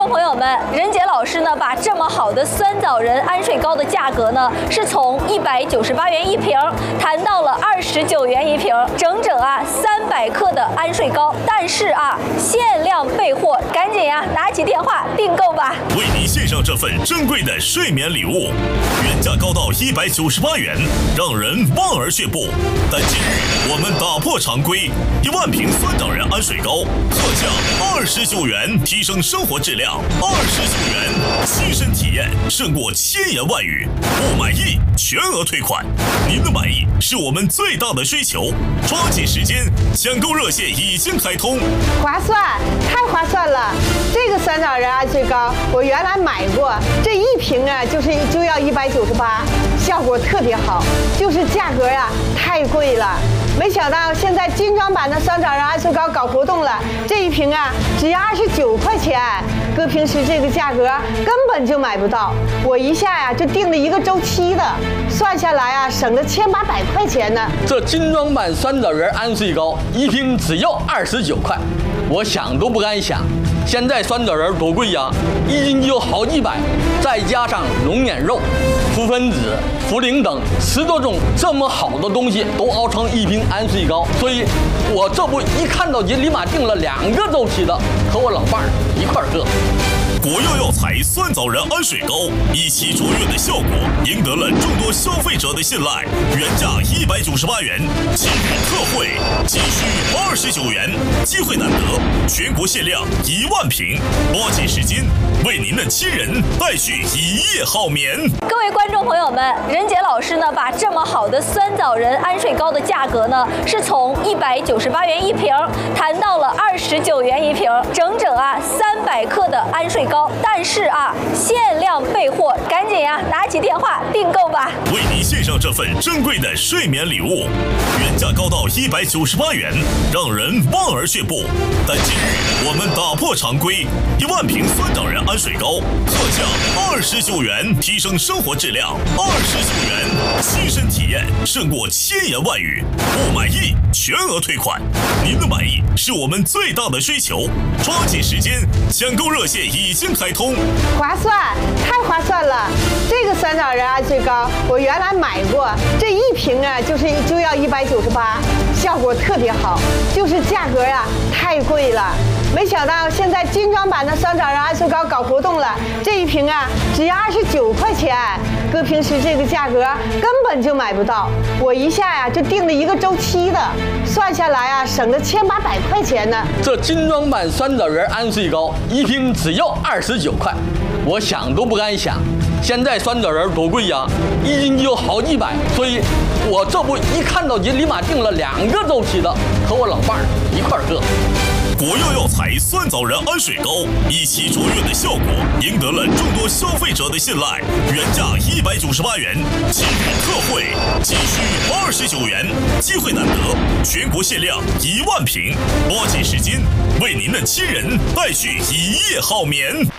朋友们，任杰老师呢，把这么好的酸枣仁安睡膏的价格呢，是从198元一瓶谈到了29元一瓶，整整300克的安睡膏。但是限量备货，赶紧拿起电话订购吧！ 为您献上这份珍贵的睡眠礼物，原价高到198元，让人望而却步。但今日我们打破常规，1万瓶酸枣仁安睡膏特价29元，提升生活质量。29元，亲身体验胜过千言万语。不满意全额退款，您的满意是我们最大的追求。抓紧时间，抢购热线已经开通。 划算，太划算了！这个酸枣仁安睡膏我原来买过，这一瓶就要198，效果特别好，就是价格太贵了。没想到现在精装版的酸枣仁安睡膏搞活动了，这一瓶只要29块钱，搁平时这个价格根本就买不到。我一下就订了1个周期的，算下来省了1800块钱呢。 这精装版酸枣仁安睡膏一瓶只要29块，我想都不敢想。现在酸枣仁多贵呀，一斤就有好几百，再加上龙眼肉、脯分子、茯苓等10多种这么好的东西都熬成一瓶安睡膏，所以我这不一看到就立马订了2个周期的，和我老伴儿一块儿喝。 国药药材酸枣仁安睡膏一起卓越的效果，赢得了众多消费者的信赖。原价198元，今日特惠仅需29元，机会难得，全国限量1万瓶，抓紧时间，为您的亲人带去一夜好眠。 各位观众朋友们，任杰老师呢，把这么好的酸枣仁安睡膏的价格呢，是从198元一瓶谈到了29元一瓶，整整300克的安睡膏。但是限量备货，赶紧拿起电话订购吧！ 为您献上这份珍贵的睡眠礼物，原价高到198元，让人望而却步。但今日我们打破常规，1万瓶酸枣仁安睡膏特价29元，提升生活质量。29元，亲身体验胜过千言万语。不满意全额退款，您的满意是我们最大的追求。抓紧时间，抢购热线已经开通。 划算，太划算了！这个酸枣仁安睡膏我原来买过，这一瓶就要198，效果特别好，就是价格太贵了。没想到现在精装版的酸枣仁安睡膏搞活动了，这一瓶只要29块钱，搁平时这个价格根本就买不到。我一下就订了1个周期的，算下来省了1800块钱呢。 这精装版酸枣仁安睡膏一瓶只要29块，我想都不敢想。现在酸枣仁多贵呀，一斤就有好几百，所以我这不一看到就立马订了2个周期的，和我老伴儿一块儿喝。 国药药材酸枣仁安睡膏一起卓越的效果，赢得了众多消费者的信赖。原价198元，今日特惠仅需29元，机会难得，全国限量1万瓶，抓紧时间，为您的亲人带去一夜好眠。